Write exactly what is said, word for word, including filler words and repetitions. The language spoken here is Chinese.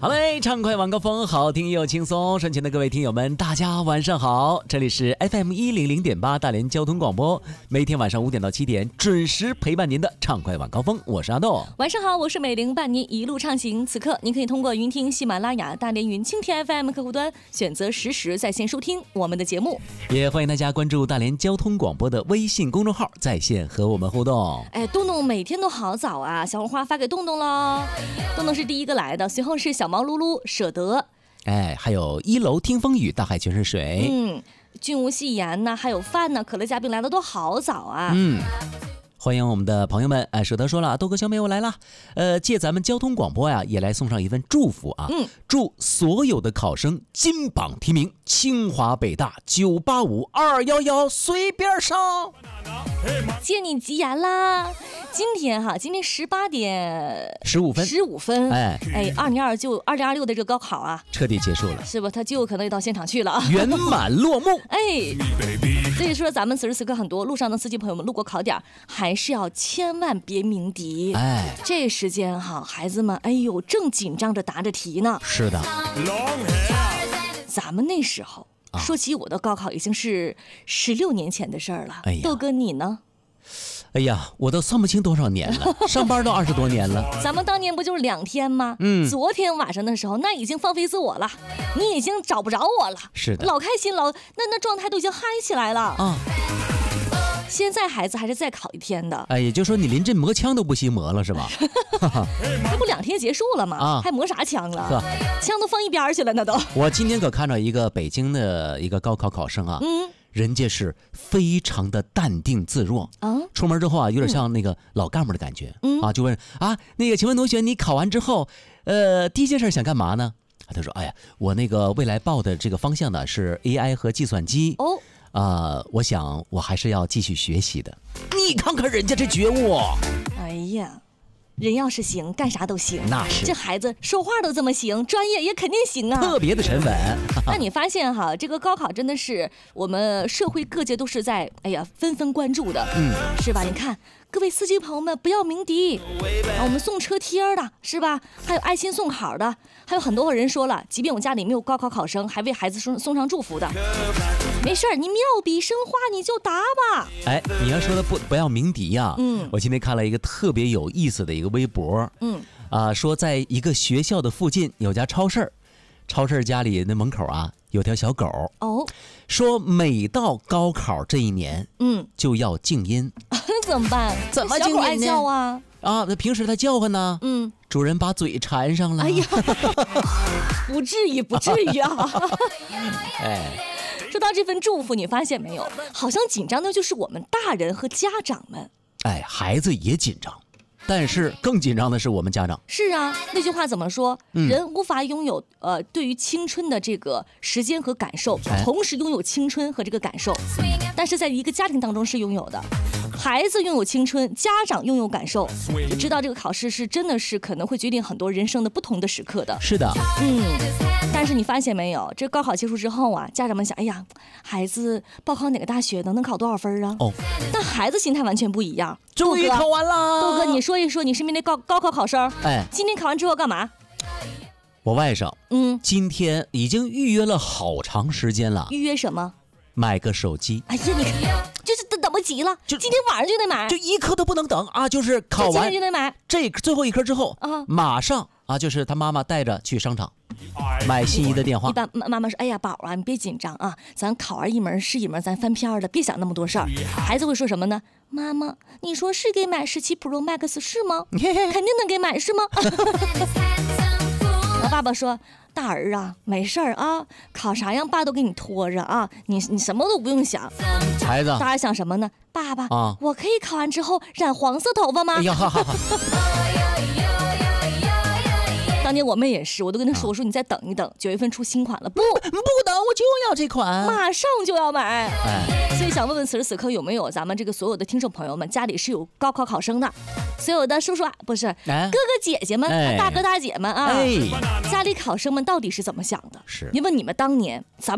好嘞，畅快晚高峰，好听又轻松。身前的各位听友们，大家晚上好，这里是 F M 一零零点八大连交通广播，每天晚上五点到七点准时陪伴您的畅快晚高峰，我是阿豆。 晚上好，我是美玲，伴您一路畅行。此刻您可以通过云听喜马拉雅、大连云蜻蜓 F M 客户端选择实时在线收听我们的节目， 也欢迎大家关注大连交通广播的微信公众号，在线和我们互动。 哎，洞洞每天都好早啊，小红花发给洞洞喽。洞洞是第一个来的，随后是小毛噜噜、舍得， 哎，还有一楼听风雨，大海全是水。 嗯，君无戏言呐，还有饭呢，可乐嘉宾来的都好早啊。 嗯。欢迎我们的朋友们，哎，舍得说了，豆哥小美我来了，呃，借咱们交通广播呀，也来送上一份祝福啊， 嗯， 祝所有的考生金榜题名，清华北大九八五二幺幺随便上， 借你吉言啦！今天哈，今天十八点十五分， 十五分， 哎哎，二零二九二零二六的这个高考啊， 彻底结束了， 是不？他就可能也到现场去了， 圆满落幕。 哎，所以说咱们此时此刻很多路上的司机朋友们路过考点，还是要千万别鸣笛。 哎， 这时间哈，孩子们，哎呦，正紧张着答着题呢。 是的， 咱们那时候、啊、说起我的高考，已经是十六年前的事儿了。 哎呀， 豆哥你呢？ 哎呀，我都算不清多少年了，上班都二十多年了。 咱们当年不就是两天吗？ 嗯， 昨天晚上的时候，那已经放飞自我了，你已经找不着我了。 是的， 老开心，老那那状态都已经嗨起来了啊。 现在孩子还是再考一天的， 哎，也就是说你临阵磨枪都不惜磨了是吧？ 那不两天结束了吗？ 啊， 还磨啥枪了？枪都放一边去了，那都。 我今天可看到一个北京的一个高考考生啊， 嗯， 人家是非常的淡定自若啊，出门之后啊，有点像那个老干部的感觉，嗯啊，就问啊，那个请问同学，你考完之后，呃，第一件事想干嘛呢？他说，哎呀，我那个未来报的这个方向呢是 A I 和计算机哦。啊、呃，我想我还是要继续学习的。你看看人家这觉悟， 哎呀，人要是行，干啥都行。 那是， 这孩子说话都这么行，专业也肯定行啊， 特别的沉稳。 那你发现哈，这个高考真的是我们社会各界都是在哎呀纷纷关注的，嗯，是吧？你看各位司机朋友们，不要鸣笛啊，我们送车贴的是吧？还有爱心送考的，还有很多人说了，即便我家里没有高考考生，还为孩子送送上祝福的。没事儿，你妙笔生花你就答吧。 哎，你要说的不不要鸣笛呀、啊，嗯，我今天看了一个特别有意思的一个微博，嗯，啊、呃，说在一个学校的附近有家超市，超市家里那门口啊有条小狗，哦，说每到高考这一年，嗯，就要静音， 怎么办？ 怎么静音呢？ 小狗爱叫啊。 啊，那平时它叫唤呢，嗯，主人把嘴缠上了。哎呀， 不至于，不至于啊！ 哎， 说到这份祝福，你发现没有？好像紧张的就是我们大人和家长们。 哎，孩子也紧张，但是更紧张的是我们家长。 是啊，那句话怎么说？嗯、人无法拥有呃对于青春的这个时间和感受，哎、同时拥有青春和这个感受，但是在一个家庭当中是拥有的。孩子拥有青春，家长拥有感受，就知道这个考试是真的是可能会决定很多人生的不同的时刻的。 是的， 嗯。但是你发现没有，这高考结束之后啊，家长们想，哎呀，孩子报考哪个大学呢？能考多少分啊？哦，但孩子心态完全不一样。 终于考完了， 豆哥，你说一说你身边的高高考考生， 哎， 今天考完之后干嘛？ 我外甥，嗯，今天已经预约了好长时间了。 预约什么？ 买个手机。 哎呀，你就是等等不及了，就今天晚上就得买， 就一刻都不能等啊！就是考完今天就得买这最后一科之后啊，马上啊，就是他妈妈带着去商场买心仪的电话。 一般妈妈说：“哎呀，宝啊，你别紧张啊，咱考完一门是一门，咱翻篇了，别想那么多事儿。”孩子会说什么呢？妈妈，你说是给买十七 Pro Max 是吗？肯定能给买是吗？然后爸爸说：“大儿啊，没事儿啊，考啥样爸都给你拖着啊，你你什么都不用想。” 孩子， 大儿想什么呢？爸爸啊，我可以考完之后染黄色头发吗？哎呀，哈哈哈。当年我妹也是，我都跟她说，我说你再等一等，九月份出新款了，不不等，我就要这款， 马上就要买。哎，所以想问问此时此刻有没有咱们这个所有的听众朋友们，家里是有高考考生的，所有的叔叔啊，不是、哎、哥哥姐姐们、哎、大哥大姐们啊，哎、家里考生们到底是怎么想的？ 是， 因为你们当年咱们。